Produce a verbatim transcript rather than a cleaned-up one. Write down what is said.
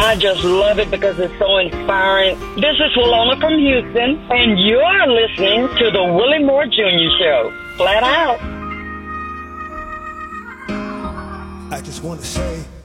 I just love it because it's so inspiring. This is Walona from Houston, and you're listening to the Willie Moore Junior Show. Flat out. I just want to say